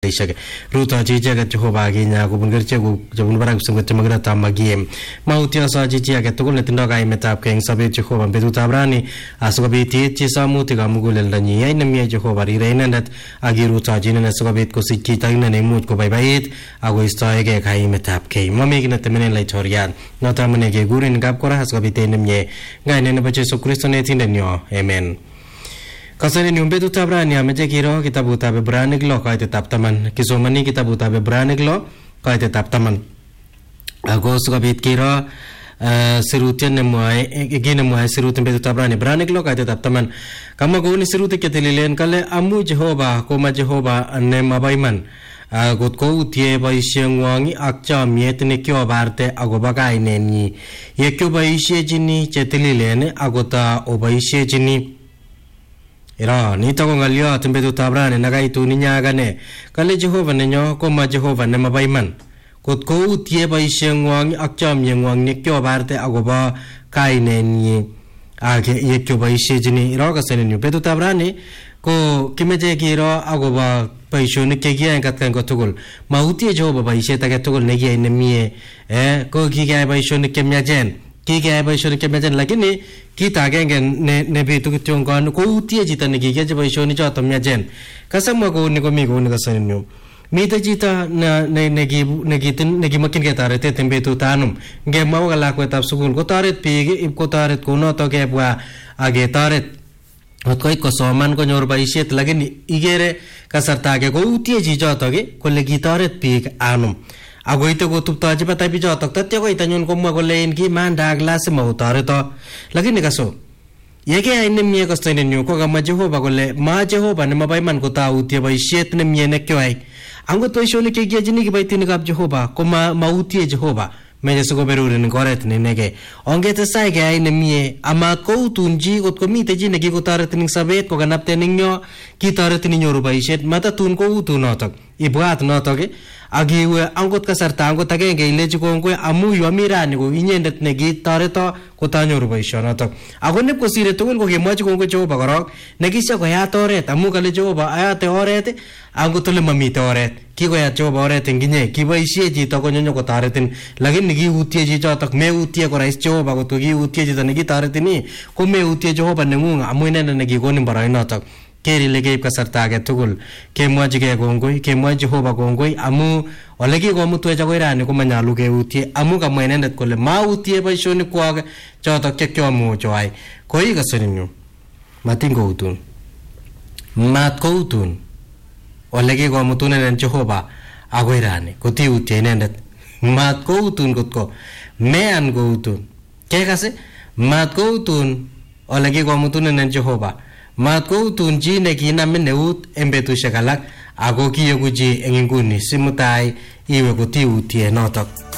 saishek rutochi icheket Jehova kinya kobun kerichek chebunu barak kipsengwet chemakirat magiem mautyo sochi chi age tugul netindoi kaimetab kei eng sobet Jehova betutab rani asikobit iityi somutikab muguleldanyi yai nemie Jehova rire inendet ak irutochi inendet sikobit kosich kit akine neimuch kobaibait akoistoegei kaimetab kei mami kiy netemenen laitoriat noto amune kekurin kapkora asikobit nemie ngainet nebo Jesu Kristo netindenyo amen. Kasari ni betutab rani ameche kiro kitabutab Ibranik 6 kaitetab 10 kisomani kitabutab Ibranik 6 kaitetab 10 ako sikobit kiro sirutiet nemwae sirutiet betutab rani Ibranik 6 kaitetab 10 kama kouni sirutik chetililen kale amu Jehova koma Jehova nemabo iman kot koutie boisieng'wong ak chomyet nekiobarte akobo kainenyi yekioboisiechini chetililen akota oboisiechini ira nito ko ng'oliot betutab rani nakaitun inyagane kale Jehova nenyo koma Jehova nemabo iman kot koutie boisieng'wong ak chomyeng'wong nekiobarte akobo kainenyi ak yekioboisiechini ira kasenenyu betutab rani ko kimeche kiro akobo boisionik chekiyae eng atkan kotugul mautie Jehova boisiet age tugul nekiyai nemie ko kikiyai boisionik chemiachen lakini kit agenge nebitu kityo ngon koutie chito nekikiyachi boisionik choto miachen kasamwa kouni komi kouni kasaninyu mite chito nekimakyinkei toretet eng betut anum ngemwa ko lakwetab sukul kotoret biik ip kotoret kounoto kebwa aketoret koit kosoman konyor boisiet lakini igere kasarta age koutie chichotok kole kitoret biik anum akoite kotuptochi batai bichotok tatya koit anyun komwa kole en kimandak lazima otoreto lakini kaso yekeyai nemie kastenenyu ko kama Jehova kole ma Jehova nemabo iman kotautie boisiet nemie nekyoai angot boisionik chekiyachini kiboitinikab Jehova ko mautie Jehova meche sikoberurin eng oret neinegei ongetestai keyai nemie amat koutun chi kot komite chi nekikotoretin eng sobet kokanapten eng yo kitoretin inyoru boisiet matatun koutun notok ibwat notok akiwe angot kasarta angot agenge ilechi kongoi amu yu ami rani ko inyendet nekitoreto kotanyoru boisionotok ako nepkosire tugul kokemwochi kongoi Jehova korok nekisha koyat oret amu kale Jehova ayate oret angot ole mamite oret kikoyat Jehova oret eng inye kiboisie chito konyonyo kotoretin lakini kiutie chichotok meutie korais Jehova kot kiutie chito nekitoretini ko meutie Jehova neng'ung amu inendet nekikonin boroinotok ker ile keib kasarta age tugul kemwochigei kongoi kemwochi Jehova kongoi amu ole kikomutwech akoi rani komanyalu keutie amu kamwa inendet kole mautie boisionik kwok chotok chekyomuch oai koi kaseninyu matinkoutun mat koutun ole kikomutun inendet Jehova akoi rani kotiutie inendet mat koutun kotko mean koutun kekase mat koutun ole kikomutun inendet Jehova mat koutun chi nekinamin eut eng betusiek alak ako kiyeku chi eng inguni simutai iwe kotiutie notok